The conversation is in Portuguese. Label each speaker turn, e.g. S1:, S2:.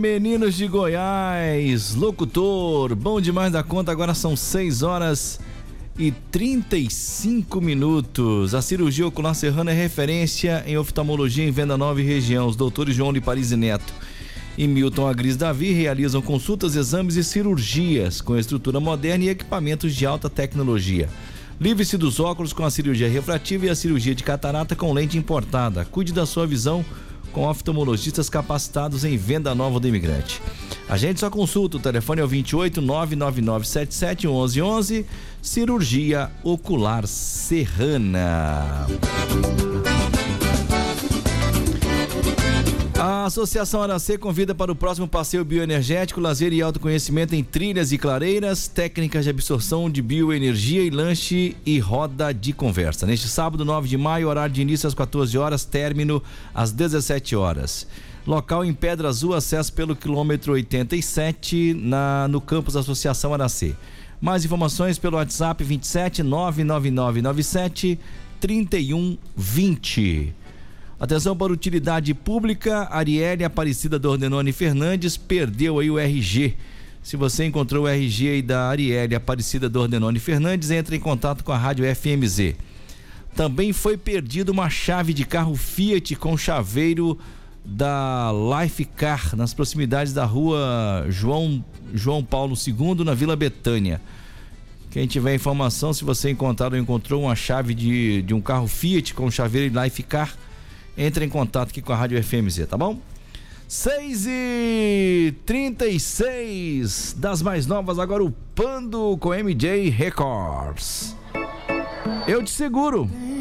S1: Meninos de Goiás, locutor, bom demais da conta, agora são 6h35. A cirurgia ocular Serrana é referência em oftalmologia em Venda Nova e região. Os doutores João de Paris e Neto e Milton Agris Davi realizam consultas, exames e cirurgias com estrutura moderna e equipamentos de alta tecnologia. Livre-se dos óculos com a cirurgia refrativa e a cirurgia de catarata com lente importada. Cuide da sua visão com oftalmologistas capacitados em Venda Nova do Imigrante. Agende sua consulta, o telefone é o 28 99977 1111, cirurgia ocular Serrana. A Associação Aracê convida para o próximo passeio bioenergético, lazer e autoconhecimento em trilhas e clareiras, técnicas de absorção de bioenergia e lanche e roda de conversa. Neste sábado, 9 de maio, horário de início às 14 horas, término às 17 horas. Local em Pedra Azul, acesso pelo quilômetro 87 no campus da Associação Aracê. Mais informações pelo WhatsApp 27 99997 3120. Atenção para utilidade pública, Arielle Aparecida Dordenone Fernandes perdeu aí o RG. Se você encontrou o RG aí da Arielle Aparecida Dordenone Fernandes, entre em contato com a Rádio FMZ. Também foi perdido uma chave de carro Fiat com chaveiro da Life Car, nas proximidades da rua João Paulo II, na Vila Betânia. Quem tiver informação, se você encontrar ou encontrou uma chave de um carro Fiat com chaveiro Life Car, entre em contato aqui com a Rádio FMZ, tá bom? 6h36 das mais novas, agora o Pando com MJ Records. Eu te seguro.